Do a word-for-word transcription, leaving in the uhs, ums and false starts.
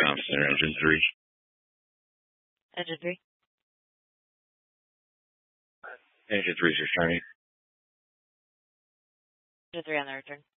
Com Center, engine three. Engine three. Engine three is returning. Engine three on the return.